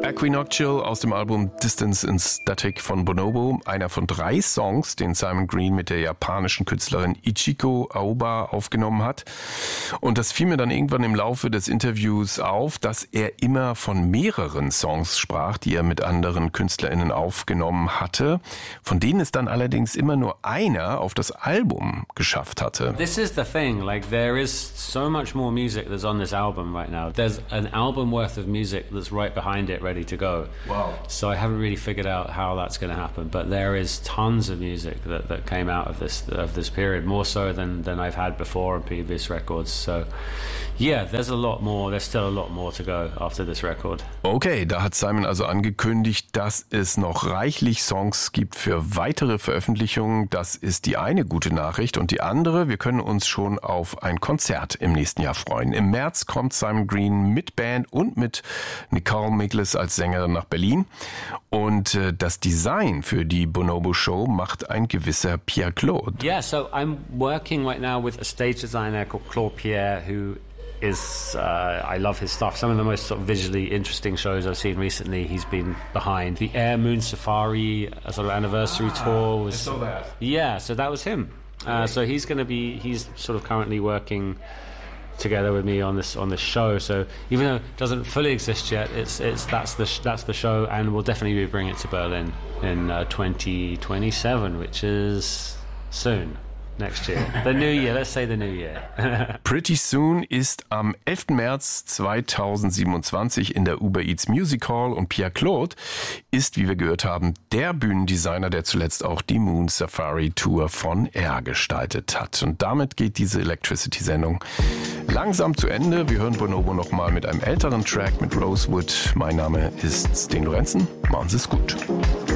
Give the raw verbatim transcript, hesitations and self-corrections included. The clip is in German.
Equinoctial aus dem Album Distance and Static von Bonobo, einer von drei Songs, den Simon Green mit der japanischen Künstlerin Ichiko Aoba aufgenommen hat. Und das fiel mir dann irgendwann im Laufe des Interviews auf, dass er immer von mehreren Songs sprach, die er mit anderen KünstlerInnen aufgenommen hatte, von denen es dann allerdings immer nur einer auf das Album geschafft hatte. This is the thing, like there is so much more music that's on this album right now. There's an album worth of music that's right behind it, ready to go. Wow. So I haven't really figured out how that's going to happen, but there is tons of music that, that came out of this of this period, more so than, than I've had before on previous records. So yeah, there's a lot more, there's still a lot more to go after this record. Okay, da hat Simon also angekündigt, dass es noch reichlich Songs gibt für weitere Veröffentlichungen. Das ist die eine gute Nachricht. Und die andere, wir können uns schon auf ein Konzert im nächsten Jahr freuen. Im März kommt Simon Green mit Band und mit Nicole Miglis als Sängerin nach Berlin. Und äh, das Design für die Bonobo Show macht ein gewisser Pierre Claude. Yeah, so I'm working right now with a stage designer called Claude Pierre, who is, uh, I love his stuff. Some of the most sort of visually interesting shows I've seen recently, he's been behind. The Air Moon Safari a sort of anniversary ah, tour was... I saw that. Yeah, so that was him. Uh, so he's going to be, he's sort of currently working together with me on this on this show. So even though it doesn't fully exist yet, it's it's that's the sh- that's the show, and we'll definitely be bringing it to Berlin in uh, twenty twenty-seven, which is soon. Next year. The new year, let's say the new year. Pretty Soon ist am elften März zweitausendsiebenundzwanzig in der Uber Eats Music Hall und Pierre Claude ist, wie wir gehört haben, der Bühnendesigner, der zuletzt auch die Moon Safari Tour von Air gestaltet hat. Und damit geht diese Electricity-Sendung langsam zu Ende. Wir hören Bonobo nochmal mit einem älteren Track mit Rosewood. Mein Name ist Sten Lorenzen. Machen Sie es gut.